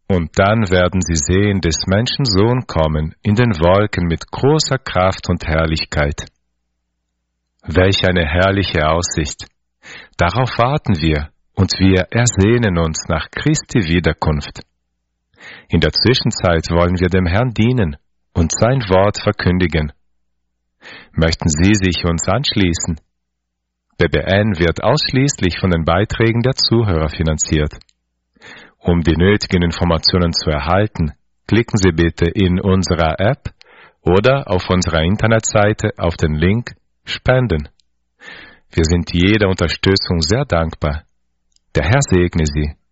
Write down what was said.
Und dann werden sie sehen des Menschen Sohn kommen in den Wolken mit großer Kraft und Herrlichkeit. Welch eine herrliche Aussicht! Darauf warten wir und wir ersehnen uns nach Christi Wiederkunft. In der Zwischenzeit wollen wir dem Herrn dienen und sein Wort verkündigen. Möchten Sie sich uns anschließen? BBN wird ausschließlich von den Beiträgen der Zuhörer finanziert. Um die nötigen Informationen zu erhalten, klicken Sie bitte in unserer App oder auf unserer Internetseite auf den Link Spenden. Wir sind jeder Unterstützung sehr dankbar. Der Herr segne Sie.